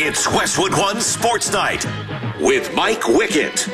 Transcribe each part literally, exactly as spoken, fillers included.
It's Westwood One Sports Night with Mike Wickett.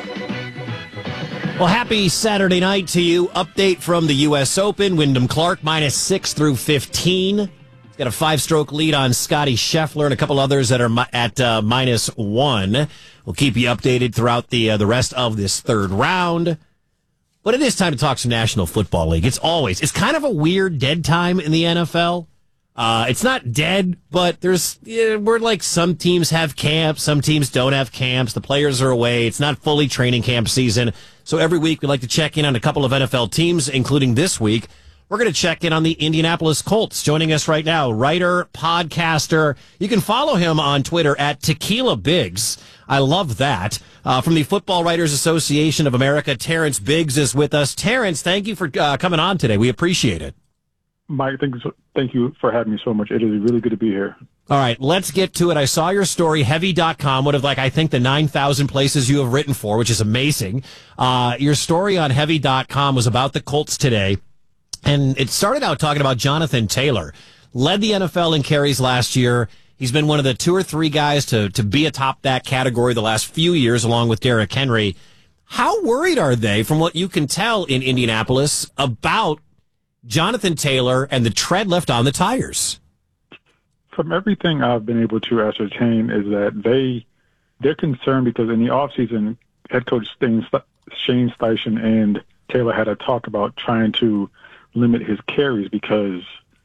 Well, happy Saturday night to you. Update from the U S Open. Wyndham Clark minus six through fifteen. He's got a five-stroke lead on Scotty Scheffler and a couple others that are mi- at uh, minus one. We'll keep you updated throughout the uh, the rest of this third round. But it is time to talk some National Football League. It's always, it's kind of a weird dead time in the N F L. Uh, it's not dead, but there's, yeah, we're like some teams have camps, some teams don't have camps. The players are away. It's not fully training camp season. So every week we like to check in on a couple of N F L teams, including this week. We're going to check in on the Indianapolis Colts. Joining us right now, writer, podcaster. You can follow him on Twitter at Tequila Biggs. I love that. Uh, from the Football Writers Association of America, Terrence Biggs is with us. Terrence, thank you for uh, coming on today. We appreciate it. Mike, thank you, so, thank you for having me so much. It is really good to be here. All right, let's get to it. I saw your story, heavy dot com, one of, like, I think the nine thousand places you have written for, which is amazing. Uh, your story on heavy dot com was about the Colts today, and it started out talking about Jonathan Taylor. Led the N F L in carries last year. He's been one of the two or three guys to, to be atop that category the last few years, along with Derrick Henry. How worried are they, from what you can tell in Indianapolis, about Jonathan Taylor and the tread left on the tires? From everything I've been able to ascertain is that they, they're concerned because in the offseason, head coach Shane Steichen and Taylor had a talk about trying to limit his carries because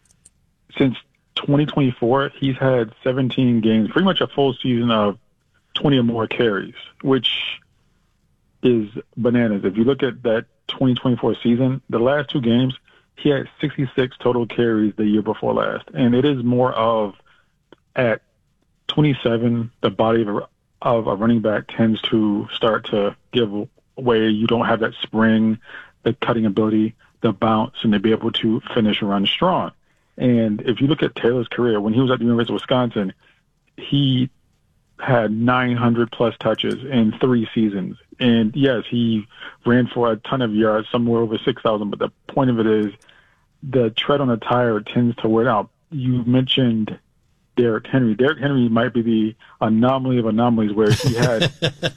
since twenty twenty-four, he's had seventeen games, pretty much a full season of twenty or more carries, which is bananas. If you look at that twenty twenty-four season, the last two games, he had sixty-six total carries the year before last. And it is more of, at twenty-seven, the body of a, of a running back tends to start to give way. You don't have that spring, the cutting ability, the bounce, and to be able to finish and run strong. And if you look at Taylor's career, when he was at the University of Wisconsin, he had nine hundred plus touches in three seasons. And yes, he ran for a ton of yards, somewhere over six thousand. But the point of it is the tread on the tire tends to wear out. You mentioned Derrick Henry. Derrick Henry might be the anomaly of anomalies where he had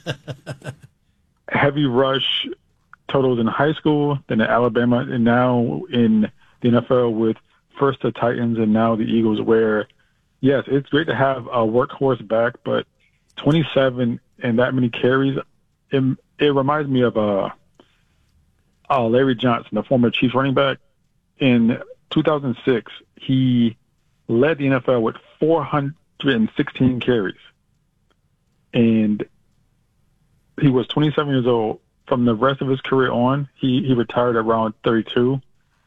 heavy rush totals in high school, then at Alabama, and now in the N F L with first the Titans and now the Eagles, where, yes, it's great to have a workhorse back, but twenty-seven and that many carries, it, it reminds me of uh, uh, Larry Johnson, the former Chiefs running back. In two thousand six, he led the N F L with four hundred sixteen carries. And he was twenty-seven years old. From the rest of his career on, he, he retired around thirty-two.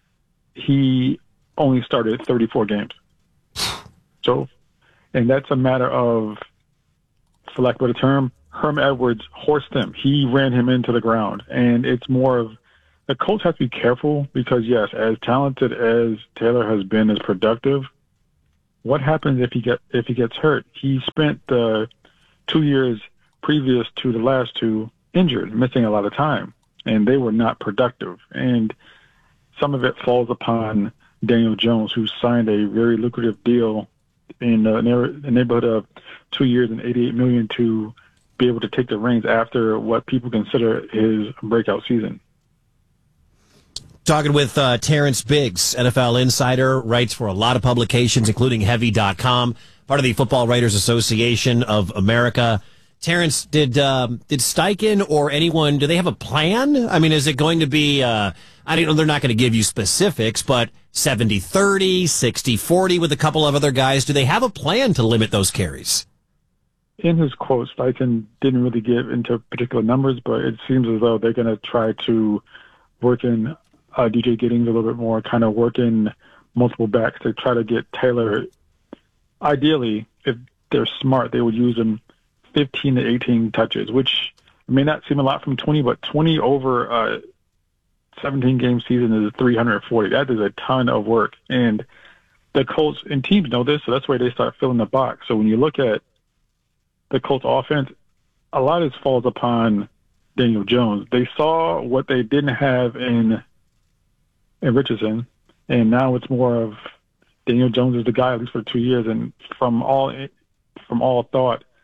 He only started thirty-four games. So, and that's a matter of, for lack of a better term, Herm Edwards horsed him. He ran him into the ground. And it's more of, the Colts have to be careful because, yes, as talented as Taylor has been, as productive, what happens if he get if he gets hurt? He spent the two years previous to the last two injured, missing a lot of time, and they were not productive. And some of it falls upon Daniel Jones, who signed a very lucrative deal in the neighborhood of two years and eighty-eight million dollars to be able to take the reins after what people consider his breakout season. Talking with uh, Terrence Biggs, N F L insider, writes for a lot of publications, including heavy dot com, part of the Football Writers Association of America. Terrence, did um, did Steichen or anyone, do they have a plan? I mean, is it going to be, uh, I don't know, they're not going to give you specifics, but seventy thirty, sixty forty with a couple of other guys. Do they have a plan to limit those carries? In his quote, Steichen didn't really give into particular numbers, but it seems as though they're going to try to work in uh, D J Giddings a little bit more, kind of work in multiple backs to try to get Taylor. Ideally, if they're smart, they would use him fifteen to eighteen touches, which may not seem a lot from twenty, but twenty over a seventeen game season is three hundred forty. That is a ton of work. And the Colts and teams know this, so that's why they start filling the box. So when you look at the Colts offense, a lot of this falls upon Daniel Jones. They saw what they didn't have in, in Richardson, and now it's more of Daniel Jones is the guy, at least for two years. And from all, from all thought,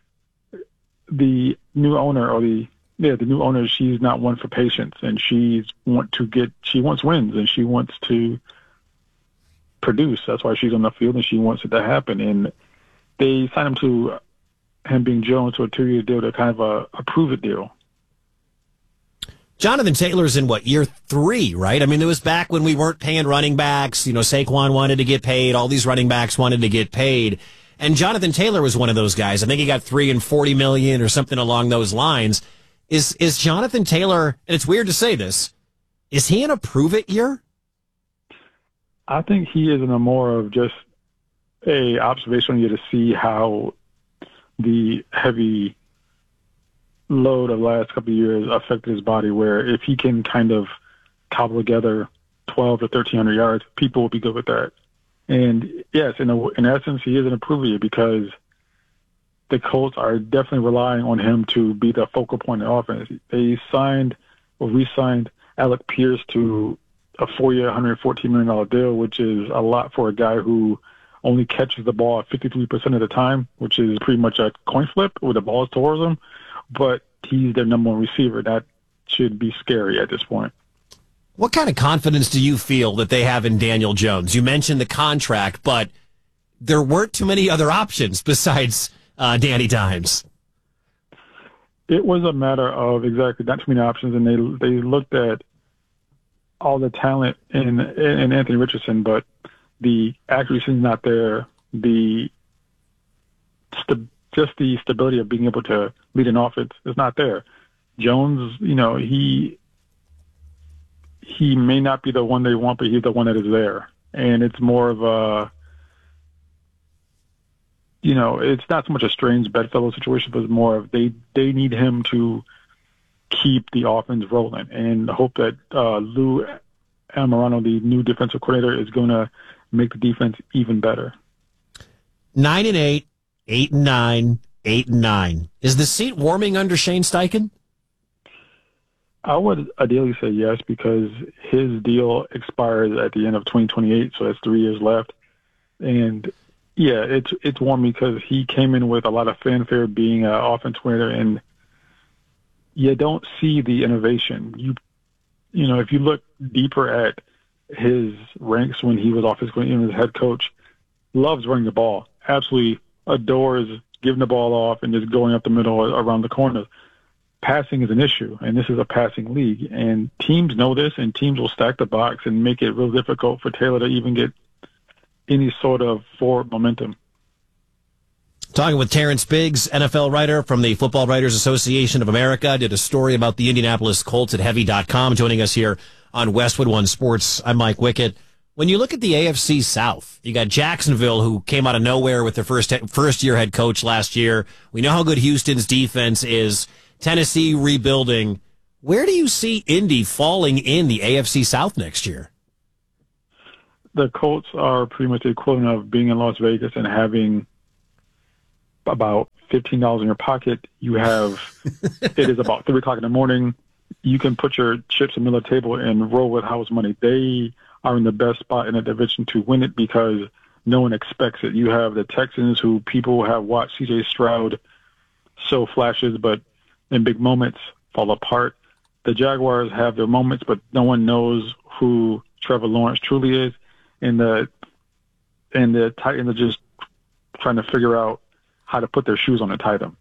the new owner or the yeah the new owner, she's not one for patience, and she's want to get she wants wins, and she wants to produce. That's why she's on the field, and she wants it to happen. And they signed him to him being Jones to a two-year deal, to kind of a, a prove-it deal. Jonathan Taylor's in, what, year three, right? I mean, it was back when we weren't paying running backs. You know, Saquon wanted to get paid. All these running backs wanted to get paid. And Jonathan Taylor was one of those guys. I think he got three and forty million or something along those lines. Is is Jonathan Taylor, and it's weird to say this, is he in a prove-it year? I think he is in a more of just a observational year to see how the heavy load of the last couple of years affected his body, where if he can kind of cobble together twelve to thirteen hundred yards, people will be good with that. And yes, in a, in essence, he is an improver because the Colts are definitely relying on him to be the focal point of offense. They signed or re-signed Alec Pierce to a four-year, one hundred fourteen million dollars deal, which is a lot for a guy who only catches the ball fifty-three percent of the time, which is pretty much a coin flip where the ball is towards him. But he's their number one receiver. That should be scary at this point. What kind of confidence do you feel that they have in Daniel Jones? You mentioned the contract, but there weren't too many other options besides uh, Danny Dimes. It was a matter of exactly not too many options, and they they looked at all the talent in in Anthony Richardson, but the accuracy is not there. The st- just the stability of being able to lead an offense is not there. Jones, you know, he he may not be the one they want, but he's the one that is there. And it's more of a, you know, it's not so much a strange bedfellow situation, but it's more of they, they need him to keep the offense rolling and hope that uh, Lou Anarumo, the new defensive coordinator, is going to make the defense even better. Nine and eight, eight and nine, eight and nine. Is the seat warming under Shane Steichen? I would ideally say yes, because his deal expires at the end of twenty twenty-eight, so that's three years left. And yeah, it's it's warm because he came in with a lot of fanfare being an offense coordinator, and you don't see the innovation. You you know, if you look deeper at his ranks when he was offensive coordinator, his head coach, loves running the ball, absolutely adores giving the ball off and just going up the middle around the corners. Passing is an issue, and this is a passing league, and teams know this, and teams will stack the box and make it real difficult for Taylor to even get any sort of forward momentum. Talking with Terrence Biggs, N F L writer from the Football Writers Association of America, did a story about the Indianapolis Colts at heavy dot com, joining us here on Westwood One Sports. I'm Mike Wickett. When you look at the A F C South, you got Jacksonville, who came out of nowhere with their first first year head coach last year. We know how good Houston's defense is. Tennessee rebuilding. Where do you see Indy falling in the A F C South next year? The Colts are pretty much the equivalent of being in Las Vegas and having about fifteen dollars in your pocket. You have, it is about three o'clock in the morning. You can put your chips in the middle of the table and roll with house money. They are in the best spot in the division to win it because no one expects it. You have the Texans, who people have watched C J Stroud show flashes, but in big moments fall apart. The Jaguars have their moments, but no one knows who Trevor Lawrence truly is. And the and the Titans are just trying to figure out how to put their shoes on and tie them.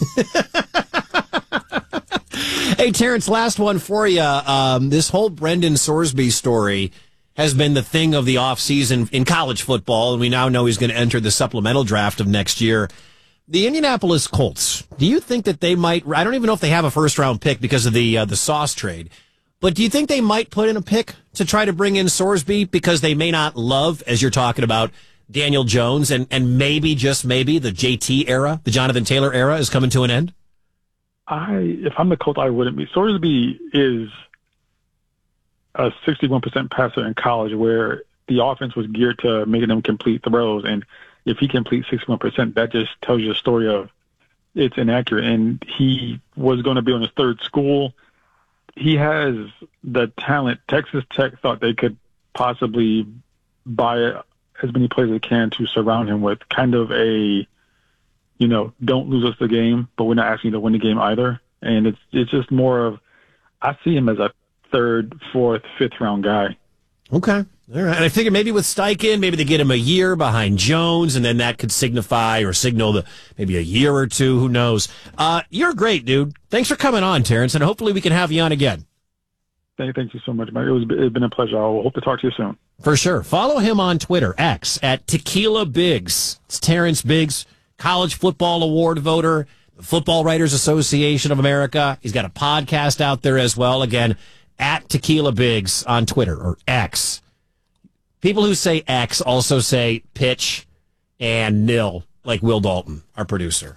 Hey, Terrence, last one for you. Um, this whole Brendan Sorsby story has been the thing of the offseason in college football, and we now know he's going to enter the supplemental draft of next year. The Indianapolis Colts, do you think that they might, I don't even know if they have a first-round pick because of the uh, the Sauce trade, but do you think they might put in a pick to try to bring in Sorsby because they may not love, as you're talking about, Daniel Jones, and, and maybe, just maybe, the J T era, the Jonathan Taylor era is coming to an end? I, if I'm the Colts, I wouldn't be. Sorsby is a sixty-one percent passer in college, where the offense was geared to making them complete throws, and if he completes sixty-one percent, that just tells you a story of it's inaccurate. And he was going to be on his third school. He has the talent. Texas Tech thought they could possibly buy as many players as they can to surround him with, kind of a you know, don't lose us the game, but we're not asking you to win the game either. And it's it's just more of, I see him as a third, fourth, fifth round guy. Okay. All right. And I figure maybe with Steichen, maybe they get him a year behind Jones, and then that could signify or signal the, maybe a year or two. Who knows? Uh, you're great, dude. Thanks for coming on, Terrence, and hopefully we can have you on again. Thank, thank you so much, Mike. It was it's been a pleasure. I hope to talk to you soon. For sure. Follow him on Twitter, X, at Tequila Biggs. It's Terrence Biggs, College Football Award voter, the Football Writers Association of America. He's got a podcast out there as well. Again, at Tequila Biggs on Twitter, or X. People who say X also say pitch and nil, like Will Dalton, our producer.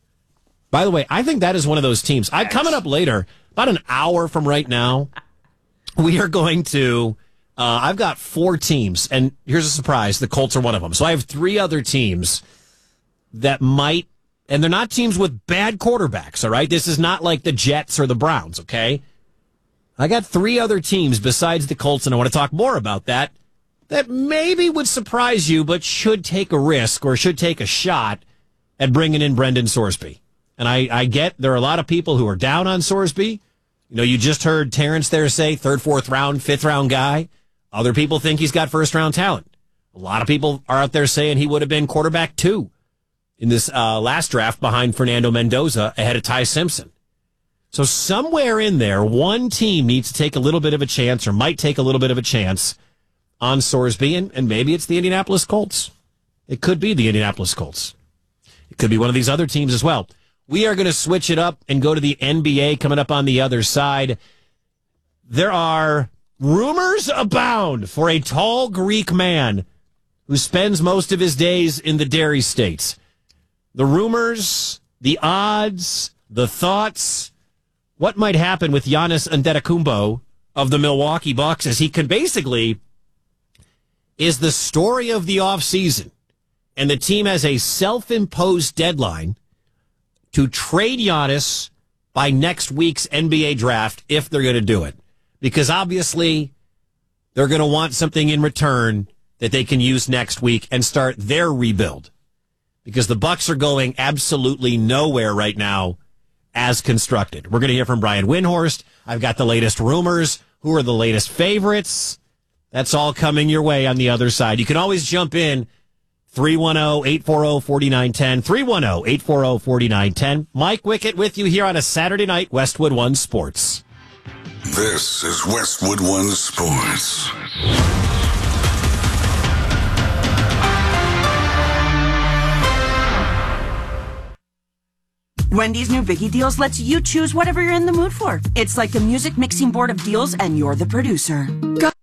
By the way, I think that is one of those teams. I coming up later, about an hour from right now, we are going to, uh, I've got four teams, and here's a surprise, the Colts are one of them. So I have three other teams that might, and they're not teams with bad quarterbacks, all right? This is not like the Jets or the Browns, okay? I got three other teams besides the Colts, and I want to talk more about that, that maybe would surprise you, but should take a risk or should take a shot at bringing in Brendan Sorsby. And I, I get there are a lot of people who are down on Sorsby. You know, you just heard Terrence there say third, fourth round, fifth round guy. Other people think he's got first round talent. A lot of people are out there saying he would have been quarterback two in this uh, last draft behind Fernando Mendoza ahead of Ty Simpson. So somewhere in there, one team needs to take a little bit of a chance or might take a little bit of a chance on Sorsby, and, and maybe it's the Indianapolis Colts. It could be the Indianapolis Colts. It could be one of these other teams as well. We are going to switch it up and go to the N B A coming up on the other side. There are rumors abound for a tall Greek man who spends most of his days in the dairy states. The rumors, the odds, the thoughts, what might happen with Giannis Antetokounmpo of the Milwaukee Bucks as he can basically is the story of the offseason. And the team has a self-imposed deadline to trade Giannis by next week's N B A draft if they're going to do it. Because obviously they're going to want something in return that they can use next week and start their rebuild. Because the Bucks are going absolutely nowhere right now as constructed. We're going to hear from Brian Windhorst. I've got the latest rumors. Who are the latest favorites? That's all coming your way on the other side. You can always jump in three one zero, eight four zero, four nine one zero, three one zero, eight four zero, four nine one zero. Mike Wickett with you here on a Saturday night, Westwood One Sports. This is Westwood One Sports. Wendy's new Biggie Deals lets you choose whatever you're in the mood for. It's like a music mixing board of deals, and you're the producer. Go-